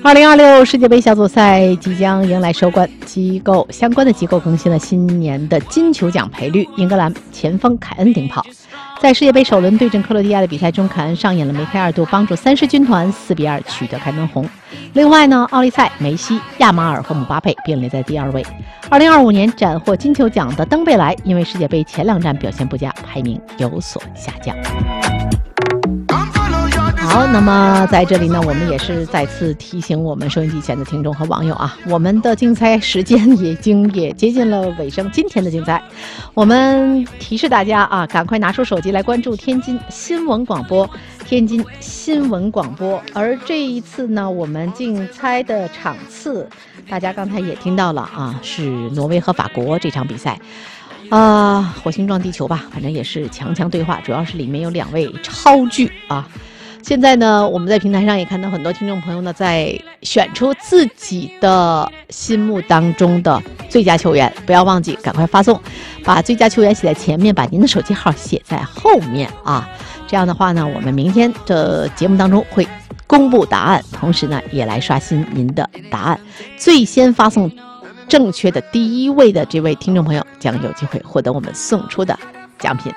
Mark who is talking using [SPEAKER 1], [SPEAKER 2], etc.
[SPEAKER 1] 2026世界杯小组赛即将迎来收官，相关的机构更新了今年的金球奖赔率。英格兰前锋凯恩领跑。在世界杯首轮对阵克罗地亚的比赛中，凯恩上演了梅开二度，帮助三狮军团4-2取得开门红。另外呢，奥利赛、梅西、亚马尔和姆巴佩并列在第2位。2025年斩获金球奖的登贝莱，因为世界杯前2站表现不佳，排名有所下降。好，那么在这里呢，我们也是再次提醒我们收音机前的听众和网友啊，我们的竞猜时间也接近了尾声。今天的竞猜，我们提示大家啊，赶快拿出手机来关注天津新闻广播。而这一次呢，我们竞猜的场次，大家刚才也听到了啊，是挪威和法国这场比赛。火星撞地球吧，反正也是强对话，主要是里面有2位超巨啊。现在呢，我们在平台上也看到很多听众朋友呢，在选出自己的心目当中的最佳球员，不要忘记赶快发送，把最佳球员写在前面，把您的手机号写在后面啊。这样的话呢，我们明天的节目当中会公布答案，同时呢，也来刷新您的答案。最先发送正确的第1位的这位听众朋友将有机会获得我们送出的奖品。